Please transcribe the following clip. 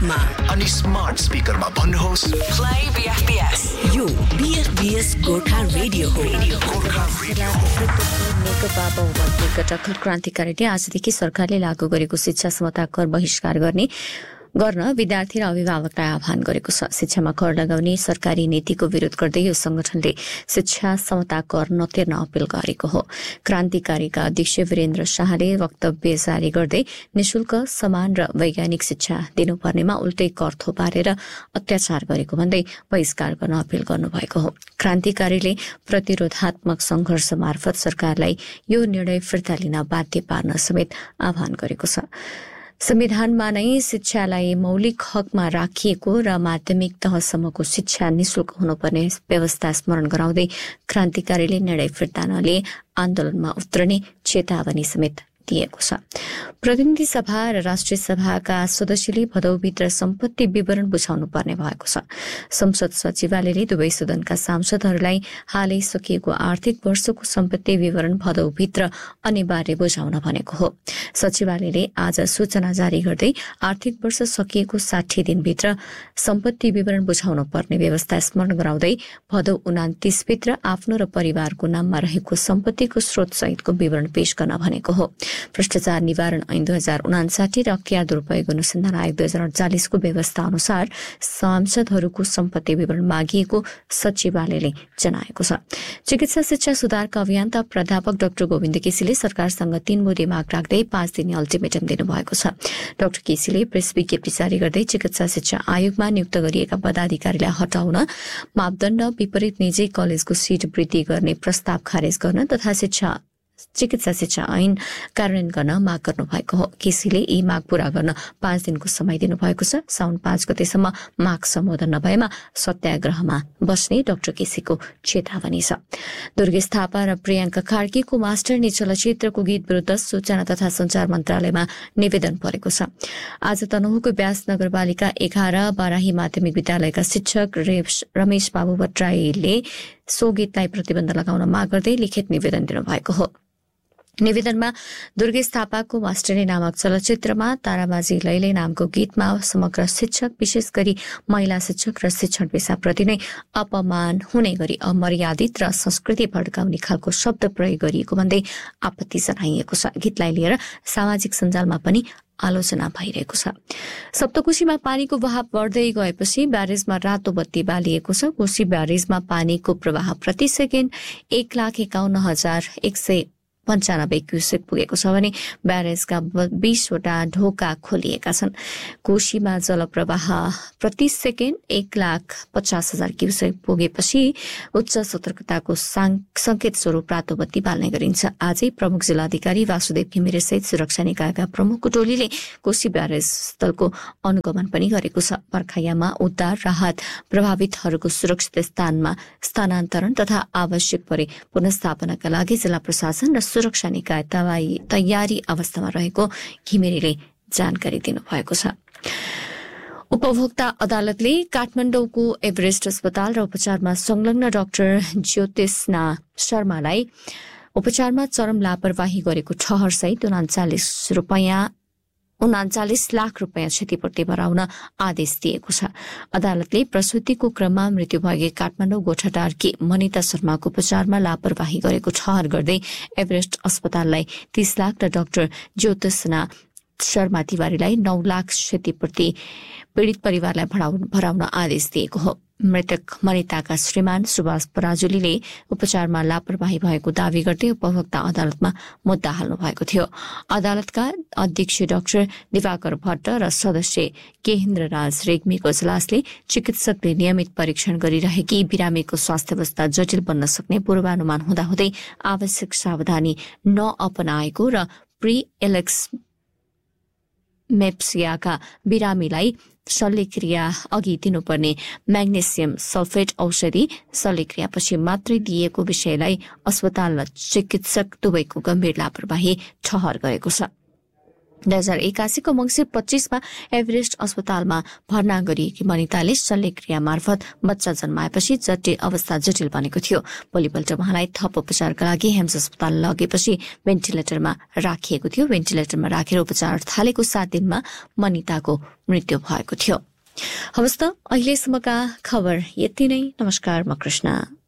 ल्यापटपमा अनि स्मार्ट स्पिकरमा भन्नुहोस् प्ले बीएफबीएस। यो बीएफबीएस गोर्खा रेडियो हो। नेकपा बहुमत गठबन्धन क्रान्तिकारीले आजदेखि सरकारले लागू गरेको शिक्षा समता कर बहिष्कार गर्न विद्यार्थी र अभिभावकलाई आह्वान गरेको छ। शिक्षामा कर लगाउने सरकारी नीतिको विरोध गर्दै यो संगठनले शिक्षा समता कर नतिर्न अपील गरेको हो। क्रान्तिकारीका अध्यक्ष वीरेन्द्र शाहले वक्तव्य जारी गर्दै निशुल्क समान र वैज्ञानिक शिक्षा दिनुपर्नेमा उल्टै कर थोपारेर अत्याचार गरेको भन्दै बहिष्कार गर्न अपील गर्नुभएको हो। क्रान्तिकारीले प्रतिरोधात्मक संघर्ष मार्फत सरकारलाई यो निर्णय फिर्ता लिन बाध्य पार्न समेत आह्वान गरेको छ। संविधानमा नै शिक्षालाई मौलिक हकमा राखिएको र माध्यमिक तहसम्मको शिक्षा निशुल्क हुनुपर्ने व्यवस्था स्मरण गराउँदै क्रान्तिकारीले निर्णय फिर्ता नलिए आन्दोलनमा उत्रने चेतावनी समेत दिएको छ। प्रतिनिधि सभा र राष्ट्रिय सभाका सदस्यले भदौभित्र सम्पत्ति विवरण बुझाउनु पर्ने भएको छ। संसद सचिवालयले दुवै सदनका सांसदहरूलाई हालै सकिएको आर्थिक वर्षको सम्पत्ति विवरण भदौभित्र अनिवार्य बुझाउन भनेको हो। सचिवालयले आज सूचना जारी गर्दै आर्थिक वर्ष सकिएको 60 दिनभित्र सम्पत्ति विवरण बुझाउन पर्ने व्यवस्था स्मरण गराउँदै भदौ 29 भित्र आफ्नो र परिवारको नाममा रहेको सम्पत्तिको स्रोत सहितको विवरण पेश गर्न भनेको हो। भ्रष्टाचार निवारण ऐन 2059 र अख्तियार दुरूपयोग अनुसन्धान आयोग 2048 को व्यवस्था अनुसार सांसदहरूको सम्पत्ति विवरण मागिएको सचिवालयले जनाएको छ। चिकित्सा शिक्षा सुधारका अभियन्ता प्राध्यापक डाक्टर गोविन्द केसीले सरकारसँग 3 बुँदे माग राख्दै 5 दिने अल्टिमेटम दिनुभएको छ। डाक्टर केसीले प्रेस विज्ञप्ति जारी गर्दै चिकित्सा शिक्षा आयोगमा नियुक्त गरिएका पदाधिकारीलाई हटाउन, मापदण्ड विपरीत निजी कलेजको सीट वृद्धि गर्ने प्रस्ताव खारेज गर्न तथा चिकित्सा शिक्षा ऐन कार्यान्वयन गर्न माग गर्नु भएको हो। केसीले यी माग पूरा गर्न 5 दिनको समय दिनुभएको छ। साउन 5 गतेसम्म माग सम्बोधन नभएमा सत्याग्रहमा बस्ने डाक्टर केसीको चेतावनी छ। दुर्गेश थापा र प्रियंका कार्कीको मास्टरनी चलचित्रको गीत विरुद्ध सूचना तथा संचार मन्त्रालयमा निवेदन परेको छ। आज तनहुँको व्यास नगरपालिका 11 बाराही माध्यमिक विद्यालयका शिक्षक रमेश बाबु भट्टराईले सो गीतलाई प्रतिबन्ध लगाउन माग गर्दै लिखित निवेदन दिनुभएको हो। निवेदनमा दुर्गेश थापाको मास्टरनी नामक चलचित्रमा ताराबाजी लैले नामको गीतमा समग्र शिक्षक, विशेष गरी महिला शिक्षक र शिक्षण पेसाप्रति नै अपमान हुने गरी अमर्यादित र संस्कृति भड्काउने खालको शब्द प्रयोग गरिएको भन्दै आपत्ति जनाइएको छ। गीतलाई लिएर सामाजिक सञ्जालमा पनि आलोचना भइरहेको छ। सप्तकोशीमा पानीको बहाव बढ्दै गएपछि ब्यारेजमा रातो बत्ती बालिएको छ। कोशी ब्यारेजमा पानीको प्रवाह प्रति सेकेन्ड 1,51,195 क्युसेक पुगेको छ भने ब्यारेजका 20 वटा ढोका खोलिएका छन्। कोशीमा जलप्रवाह प्रति सेकेन्ड 1,50,000 क्युसेक पुगेपछि उच्च सतर्कताको संकेत स्वरूप रातो बत्ती बाल्ने गरिन्छ। आजै प्रमुख जिल्लाधिकारी वासुदेव घिमिरे सहित सुरक्षा निकायका प्रमुखको टोलीले कोशी ब्यारेज स्थलको अनुगमन पनि गरेको छ। बर्खायाममा उद्धार राहत प्रभावितहरूको सुरक्षित स्थानमा स्थानान्तरण तथा आवश्यक परे पुनर्स्थापनाका लागि जिल्ला प्रशासन र सुरक्षा निकाय तयारी अवस्थामा रहेको घिमिरेले जानकारी दिनुभएको छ। उपभोक्ता अदालतले काठमाडौँको एभरेस्ट अस्पताल र उपचारमा संलग्न डाक्टर ज्योतिष्ना शर्मालाई उपचारमा चरम लापरवाही गरेको ठहरसहित 39 लाख रुपियाँ क्षतिपूर्ति भराउन आदेश दिएको छ। अदालतले प्रसुतिको क्रममा मृत्यु भएकी काठमाडौँ गोठाटारकी मनिता शर्माको उपचारमा लापरवाही गरेको ठहर गर्दै एभरेस्ट अस्पताललाई 30 लाख र डाक्टर ज्योतिष्ना शर्मा तिवारीलाई 9 लाख क्षतिपूर्ति पीड़ित परिवारलाई भराउन आदेश दिएको हो। मृतक मनिताका श्रीमान सुभाष पराजुलीले उपचारमा लापरवाही भएको दावी गर्दै उपभोक्ता अदालतमा मुद्दा हाल्नु भएको थियो। अदालतका अध्यक्ष डाक्टर दिवाकर भट्ट र सदस्य केहेन्द्र राज रेग्मीको इजलासले चिकित्सकले नियमित परीक्षण गरिरहेकी बिरामीको स्वास्थ्य अवस्था जटिल बन्न सक्ने पूर्वानुमान हुँदाहुँदै आवश्यक सावधानी नअपनाएको र प्री-एलेक्समेप्सियाका बिरामीलाई शल्यक्रिया अघि दिनुपर्ने म्याग्नेसियम सल्फेट औषधि शल्यक्रियापछि मात्रै दिएको विषयलाई अस्पताल र चिकित्सक दुवैको गम्भीर लापरवाही ठहर गरेको छ। 2081 को मंसिर 25 मा एभरेस्ट अस्पतालमा भर्ना गरिएकी मनिताले शल्यक्रिया मार्फत बच्चा जन्माएपछि अवस्था जटिल बनेको थियो। भोलिपल्ट उहाँलाई थप उपचारका लागि हेम्स अस्पताल लगेपछि भेन्टिलेटरमा राखिएको थियो। भेन्टिलेटरमा राखेर उपचार थालेको 7 दिनमा मनिताको मृत्यु भएको थियो। हवस् त, अहिलेसम्मका खबर यति नै। नमस्कार, म कृष्ण।